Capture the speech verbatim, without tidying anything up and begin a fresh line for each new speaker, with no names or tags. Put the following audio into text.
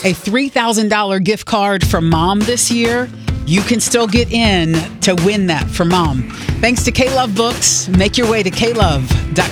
a three thousand dollars gift card from Mom this year. You can still get in to win that for Mom. Thanks to K-Love Books. Make your way to K Love dot